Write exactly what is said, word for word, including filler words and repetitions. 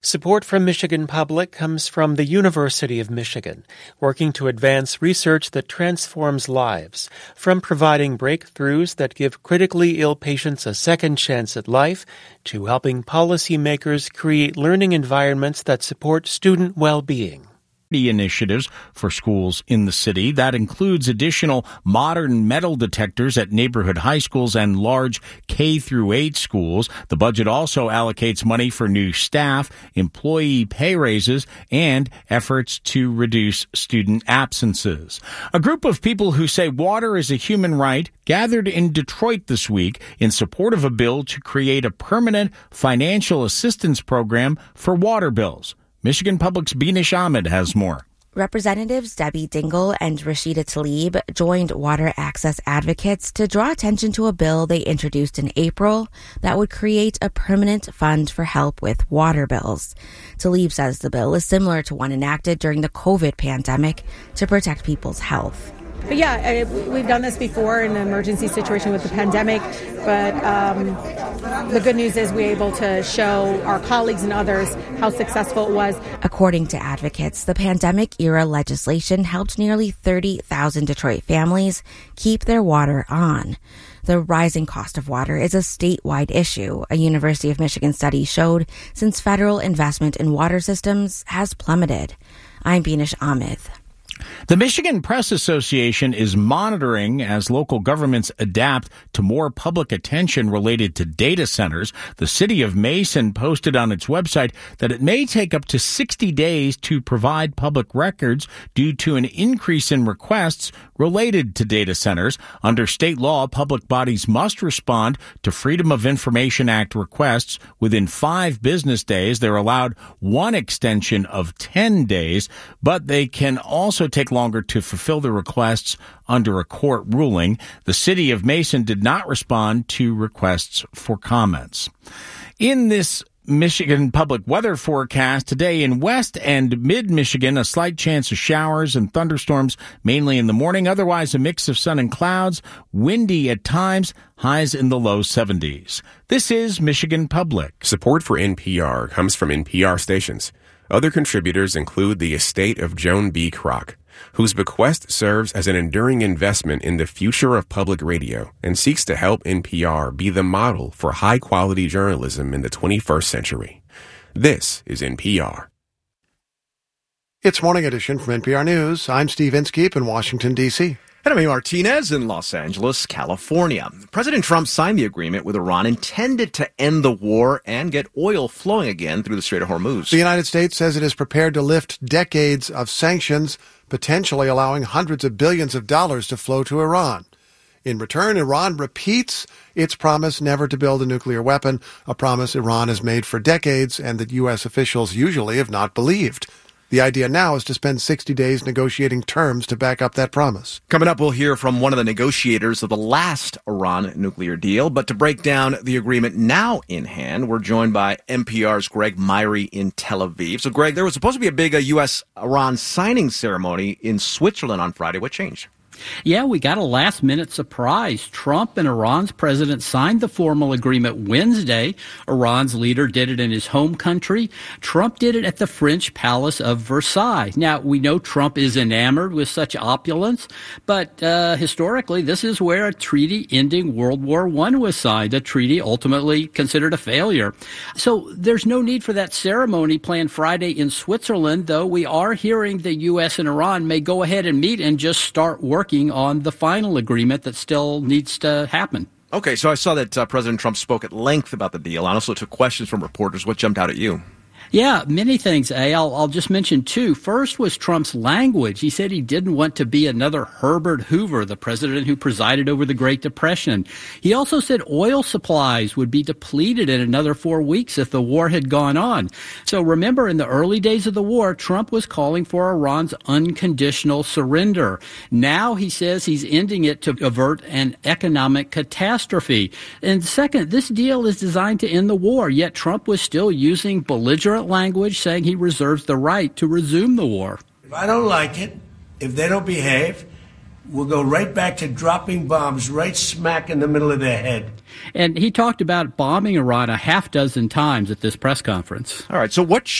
Support from Michigan Public comes from the University of Michigan, working to advance research that transforms lives, from providing breakthroughs that give critically ill patients a second chance at life, to helping policymakers create learning environments that support student well-being. Initiatives for schools in the city. That includes additional modern metal detectors at neighborhood high schools and large K through eight schools. The budget also allocates money for new staff, employee pay raises, and efforts to reduce student absences. A group of people who say water is a human right gathered in Detroit this week in support of a bill to create a permanent financial assistance program for water bills. Michigan Public's Beanish Ahmed has more. Representatives Debbie Dingell and Rashida Tlaib joined water access advocates to draw attention to a bill they introduced in April that would create a permanent fund for help with water bills. Tlaib says the bill is similar to one enacted during the COVID pandemic to protect people's health. But yeah, we've done this before in an emergency situation with the pandemic, but um, the good news is we're able to show our colleagues and others how successful it was. According to advocates, the pandemic-era legislation helped nearly thirty thousand Detroit families keep their water on. The rising cost of water is a statewide issue, a University of Michigan study showed, since federal investment in water systems has plummeted. I'm Beanish Ahmed. The Michigan Press Association is monitoring as local governments adapt to more public attention related to data centers. The city of Mason posted on its website that it may take up to sixty days to provide public records due to an increase in requests related to data centers. Under state law, public bodies must respond to Freedom of Information Act requests within five business days. They're allowed one extension of ten days, but they can also take longer to fulfill the requests under a court ruling. The city of Mason did not respond to requests for comments. In this Michigan Public weather forecast today in West and Mid-Michigan, a slight chance of showers and thunderstorms, mainly in the morning. Otherwise, a mix of sun and clouds, windy at times, highs in the low seventies. This is Michigan Public. Support for N P R comes from N P R stations. Other contributors include the estate of Joan B. Kroc, whose bequest serves as an enduring investment in the future of public radio and seeks to help N P R be the model for high-quality journalism in the twenty-first century. This is N P R. It's Morning Edition from N P R News. I'm Steve Inskeep in Washington, D C And I'm Amy Martinez in Los Angeles, California. President Trump signed the agreement with Iran intended to end the war and get oil flowing again through the Strait of Hormuz. The United States says it is prepared to lift decades of sanctions, potentially allowing hundreds of billions of dollars to flow to Iran. In return, Iran repeats its promise never to build a nuclear weapon, a promise Iran has made for decades and that U S officials usually have not believed. The idea now is to spend sixty days negotiating terms to back up that promise. Coming up, we'll hear from one of the negotiators of the last Iran nuclear deal. But to break down the agreement now in hand, we're joined by N P R's Greg Myrie in Tel Aviv. So, Greg, there was supposed to be a big uh, U S Iran signing ceremony in Switzerland on Friday. What changed? Yeah, we got a last-minute surprise. Trump and Iran's president signed the formal agreement Wednesday. Iran's leader did it in his home country. Trump did it at the French Palace of Versailles. Now, we know Trump is enamored with such opulence, but uh, historically, this is where a treaty ending World War One was signed, a treaty ultimately considered a failure. So there's no need for that ceremony planned Friday in Switzerland, though we are hearing the U S and Iran may go ahead and meet and just start working on the final agreement that still needs to happen. Okay, so I saw that uh, President Trump spoke at length about the deal and also took questions from reporters. What jumped out at you? Yeah, many things, A. I'll, I'll just mention two. First was Trump's language. He said he didn't want to be another Herbert Hoover, the president who presided over the Great Depression. He also said oil supplies would be depleted in another four weeks if the war had gone on. So remember, in the early days of the war, Trump was calling for Iran's unconditional surrender. Now he says he's ending it to avert an economic catastrophe. And second, this deal is designed to end the war, yet Trump was still using belligerent language, saying he reserves the right to resume the war. If I don't like it, if they don't behave, we'll go right back to dropping bombs right smack in the middle of their head. And he talked about bombing Iran a half dozen times at this press conference. All right, so what